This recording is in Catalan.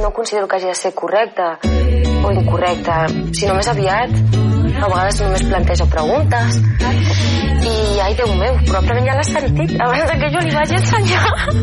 no considero que hagi de ser correcta o incorrecta, sinó més aviat a vegades només planteja preguntes i ai Déu meu, probablement ja l'ha sentit abans que jo li vagi ensenyar.